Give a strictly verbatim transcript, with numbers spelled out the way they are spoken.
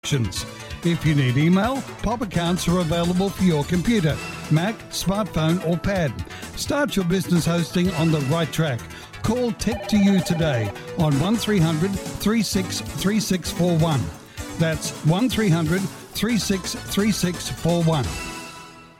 If you need email, Pop accounts are available for your computer, Mac, smartphone or pad. Start your business hosting on the right track. Call Tech to You today on one three hundred, three six three six four one. That's one three hundred, three six three six four one.